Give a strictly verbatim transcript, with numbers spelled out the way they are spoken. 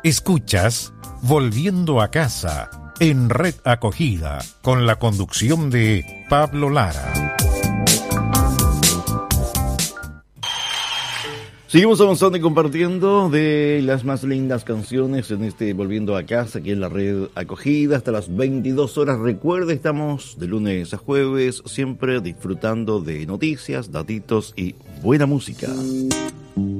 Escuchas Volviendo a Casa en Red Acogida con la conducción de Pablo Lara. Seguimos avanzando y compartiendo de las más lindas canciones en este Volviendo a Casa, aquí en la Red Acogida, hasta las veintidós horas. Recuerde, estamos de lunes a jueves, siempre disfrutando de noticias, datitos y buena música.